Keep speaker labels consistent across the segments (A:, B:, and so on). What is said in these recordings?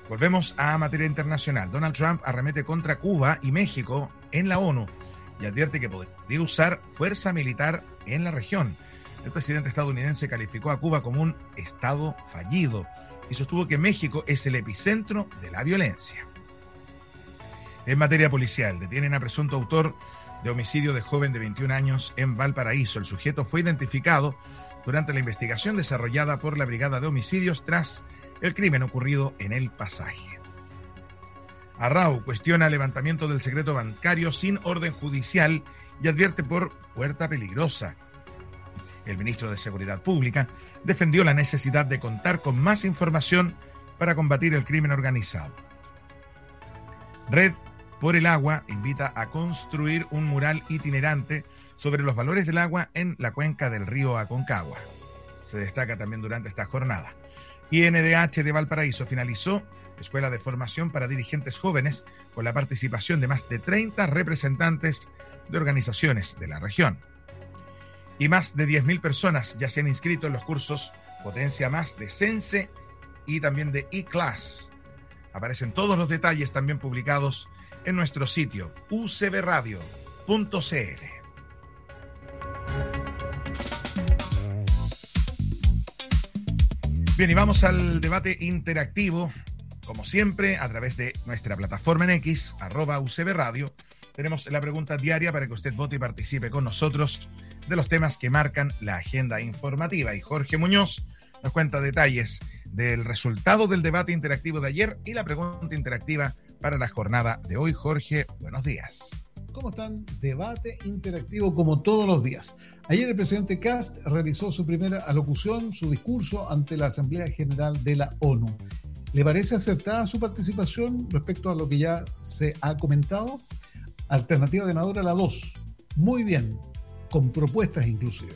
A: Volvemos a materia internacional. Donald Trump arremete contra Cuba y México en la ONU y advierte que podría usar fuerza militar en la región. El presidente estadounidense calificó a Cuba como un estado fallido y sostuvo que México es el epicentro de la violencia. En materia policial, detienen a presunto autor de homicidio de joven de 21 años en Valparaíso. El sujeto fue identificado durante la investigación desarrollada por la Brigada de Homicidios tras el crimen ocurrido en El Pasaje. Arrau cuestiona el levantamiento del secreto bancario sin orden judicial y advierte por puerta peligrosa. El ministro de Seguridad Pública defendió la necesidad de contar con más información para combatir el crimen organizado. Red por el Agua invita a construir un mural itinerante sobre los valores del agua en la cuenca del río Aconcagua. Se destaca también durante esta jornada. INDH de Valparaíso finalizó Escuela de Formación para Dirigentes Jóvenes con la participación de más de 30 representantes de organizaciones de la región. Y más de 10.000 personas ya se han inscrito en los cursos Potencia Más de Sense y también de eClass. Aparecen todos los detalles también publicados en nuestro sitio ucbradio.cl. Bien, y vamos al debate interactivo, como siempre, a través de nuestra plataforma en X, @UCBRadio. Tenemos la pregunta diaria para que usted vote y participe con nosotros de los temas que marcan la agenda informativa. Y Jorge Muñoz nos cuenta detalles del resultado del debate interactivo de ayer y la pregunta interactiva para la jornada de hoy. Jorge, buenos días.
B: ¿Cómo están? Debate interactivo como todos los días. Ayer el presidente Kast realizó su primera alocución, su discurso ante la Asamblea General de la ONU. ¿Le parece acertada su participación respecto a lo que ya se ha comentado? Alternativa ganadora la 2. Muy bien, con propuestas inclusive.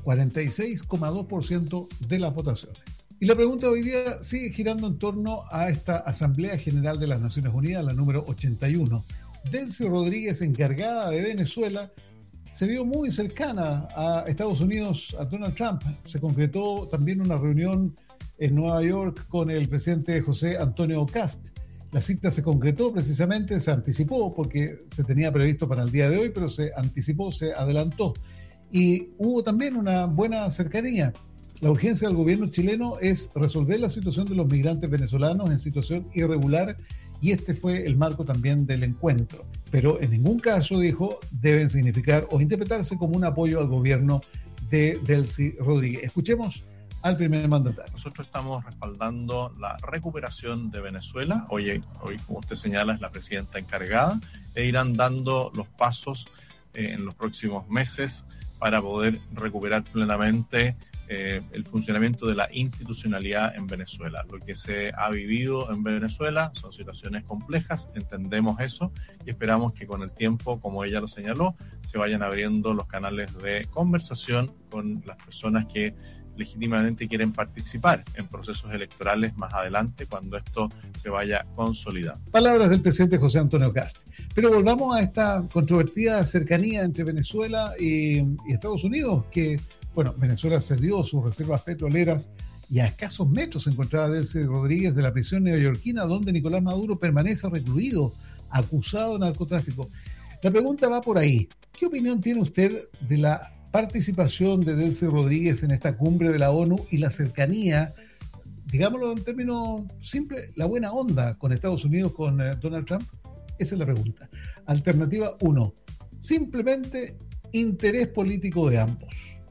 B: 46,2% de las votaciones. Y la pregunta de hoy día sigue girando en torno a esta Asamblea General de las Naciones Unidas, la número 81. Delcy Rodríguez, encargada de Venezuela, se vio muy cercana a Estados Unidos, a Donald Trump. Se concretó también una reunión en Nueva York con el presidente José Antonio Kast. La cita se concretó precisamente, se anticipó porque se tenía previsto para el día de hoy, pero se anticipó, se adelantó. Y hubo también una buena cercanía. La urgencia del gobierno chileno es resolver la situación de los migrantes venezolanos en situación irregular y este fue el marco también del encuentro. Pero en ningún caso, dijo, deben significar o interpretarse como un apoyo al gobierno de Delcy Rodríguez. Escuchemos al primer mandatario.
C: Nosotros estamos respaldando la recuperación de Venezuela. Hoy, como usted señala, es la presidenta encargada e irán dando los pasos en los próximos meses para poder recuperar plenamente el funcionamiento de la institucionalidad en Venezuela. Lo que se ha vivido en Venezuela son situaciones complejas, entendemos eso y esperamos que con el tiempo, como ella lo señaló, se vayan abriendo los canales de conversación con las personas que legítimamente quieren participar en procesos electorales más adelante cuando esto se vaya consolidando.
B: Palabras del presidente José Antonio Kast. Pero volvamos a esta controvertida cercanía entre Venezuela y Estados Unidos, que, bueno, Venezuela cedió sus reservas petroleras y a escasos metros se encontraba Delcy Rodríguez de la prisión neoyorquina donde Nicolás Maduro permanece recluido, acusado de narcotráfico. La pregunta va por ahí. ¿Qué opinión tiene usted de la participación de Delcy Rodríguez en esta cumbre de la ONU y la cercanía, digámoslo en términos simples, la buena onda con Estados Unidos, con Donald Trump? Esa es la pregunta. Alternativa 1. Simplemente interés político de ambos.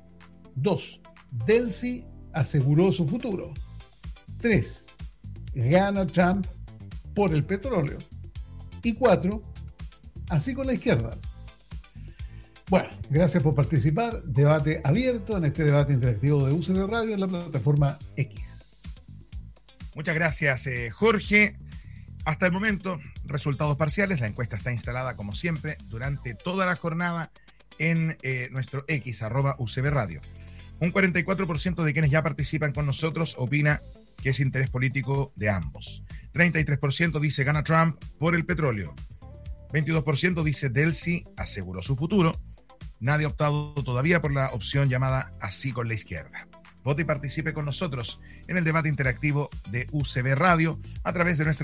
B: 2. Delcy aseguró su futuro. 3. Gana Trump por el petróleo. Y 4. Así con la izquierda. Bueno, gracias por participar. Debate abierto en este debate interactivo de UCB Radio en la plataforma X.
A: Muchas gracias, Jorge. Hasta el momento, resultados parciales. La encuesta está instalada, como siempre, durante toda la jornada en nuestro X, @UCBRadio. Un 44% de quienes ya participan con nosotros opina que es interés político de ambos. 33% dice gana Trump por el petróleo. 22% dice Delcy aseguró su futuro. Nadie ha optado todavía por la opción llamada así con la izquierda. Vote y participe con nosotros en el debate interactivo de UCB Radio a través de nuestra